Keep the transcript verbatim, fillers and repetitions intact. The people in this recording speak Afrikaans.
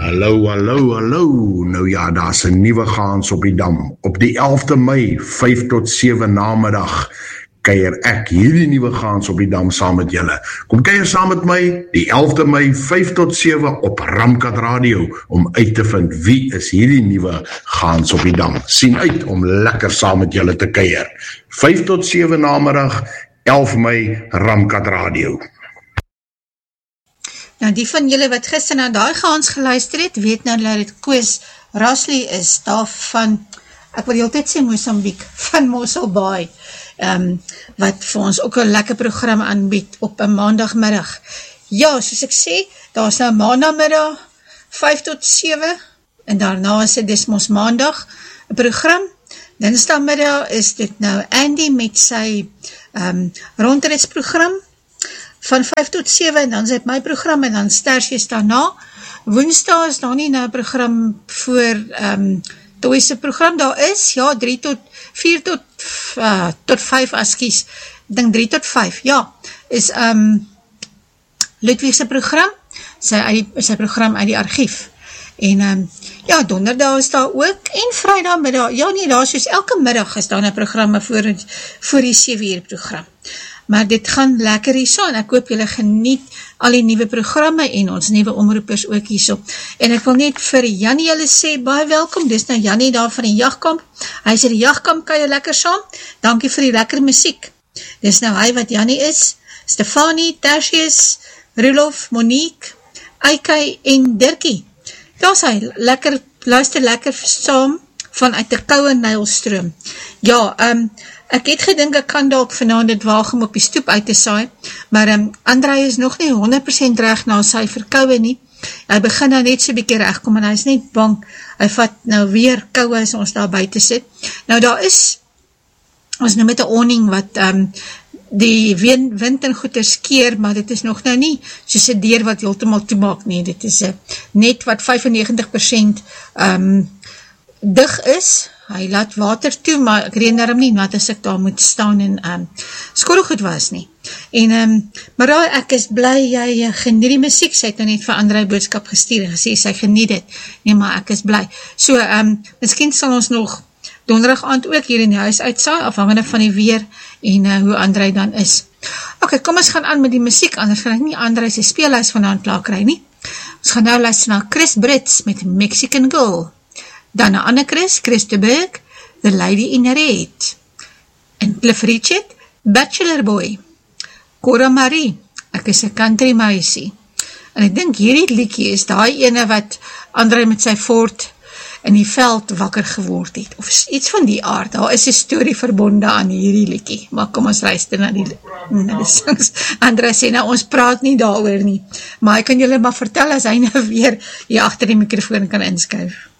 Hallo, hallo, hallo. Nou ja, daar is 'n nuwe gaans op die dam. Op die elfde Mei, vyf tot sewe namiddag, kuier ek hierdie nuwe gaans op die dam saam met julle. Kom kuier saam met my, die elfde Mei, vyf tot sewe op Ramkat Radio, om uit te vind wie is hierdie nuwe gaans op die dam. Sien uit om lekker saam met julle te kuier. vyf tot sewe namiddag, elfde Mei, Ramkat Radio. Nou, die van julle wat gister na daai gaans geluister het, weet nou dat het Koos Rasley is, daar van, ek wil die altyd sê Mozambique, van Mossel Bay, um, wat vir ons ook een lekker program aanbied op een maandagmiddag. Ja, soos ek sê, daar is nou maandagmiddag, vyf tot sewe, en daarna is dit dis mos maandag, een program. Dinsdagmiddag is dit nou Andy met sy um, rondritsprogram, van vyf tot sewe, en dan is dit my program, en dan Stersies daarna. Woensdag is daar nie nou program voor um, Toyse program, daar is, ja, drie tot, vier tot, uh, tot vyf, as kies, ek dink drie tot vyf, ja, is um, Ludwigse program, sy, uit die, sy program uit die archief, en um, ja, donderdag is daar ook, en vrijdagmiddag, ja nie, daar is soos elke middag is daar nou programme voor, voor die sewe uur program. Maar dit gaan lekker hierso, en ek hoop julle geniet al die nieuwe programme en ons nieuwe omroepers ook hierso. En ek wil net vir Jannie julle sê, baie welkom, dis nou Jannie daar van die jachtkamp, hy sê die jachtkamp kan jy lekker saam, dankie vir die lekker muziek. Dis nou hy wat Jannie is, Stefanie, Tertius, Rulof, Monique, Eike en Dirkie. Daar is hy, lekker, luister lekker saam, vanuit die kouwe Nylstroom. Ja, um, ek het gedink, ek kan dalk vanavond dit waag om op die stoep uit te saai, maar um, André is nog nie honderd persent reg na sy verkouwe nie. Hy begin nou net so bykie regkom, en hy is net bang, hy vat nou weer kouwe as ons daar buiten sit. Nou daar is, ons nou met die awning wat um, die wind, wind en goeie skeer, maar dit is nog nou nie soos die deur wat heeltemal toemaak nie, dit is uh, net wat vyfennegentig persent um, dig is, hy laat water toe, maar ek reen daarom nie, wat as ek daar moet staan en um, skorrelgoed was nie. En, um, maar ek is bly, jy uh, geniet die muziek, sy het nou net vir André boodskap gestuur, en gesê, sy geniet het, nee, maar ek is bly. So, um, miskien sal ons nog donderdag aand ook hier in die huis uitsaai, afhangende van die weer, en uh, hoe André dan is. Ok, kom ons gaan aan met die muziek, anders gaan ek nie André sy speelhuis vandaan klaar kry nie. Ons gaan nou luister na Chris Brits met Mexican Girl. Dan na Anne Chris, Chris de Burg, The Lady in Red. En Cliff Richard, Bachelor Boy. Cora Marie, ek is een country meisie. En ek dink hierdie liedjie is die ene wat André met sy Ford in die veld wakker geword het. Of iets van die aard, daar is een story verbonde aan hierdie liedjie. Maar kom ons luister na die, na die songs. André sê, nou ons praat nie daaroor nie. Maar ek kan julle maar vertel as hy nou weer hier achter die microfoon kan inskuif.